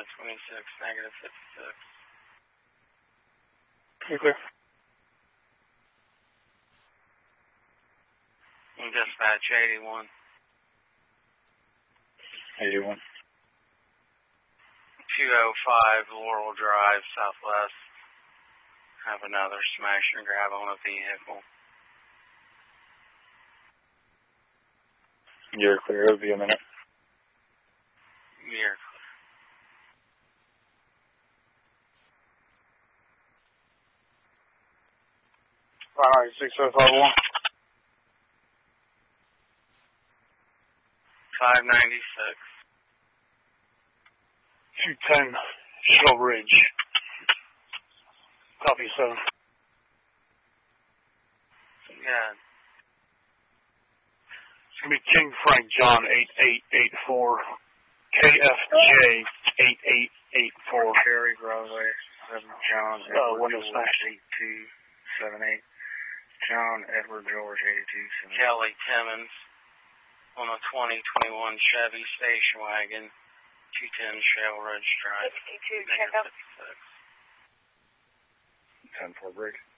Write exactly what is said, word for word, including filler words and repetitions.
twenty-six, negative fifty-six. You clear? And dispatch eighty-one. eighty-one. two oh five Laurel Drive, Southwest. Have another smash and grab on a vehicle. You're clear. It'll be a minute. You're clear. All right, six oh five one. five ninety-six. two ten Shell Ridge. Copy, seven. Yeah. It's going to be King Frank John eight eight eight four. K F J eight eight eight four. Cherry Broadway, seven John Uh, Edward window George smash. eight two seven eight. John Edward George eighty-two seven eight. Kelly Timmons on a twenty twenty-one Chevy station wagon, two ten Shell Ridge Drive. sixty-two, check up. fifty-six. ten four break.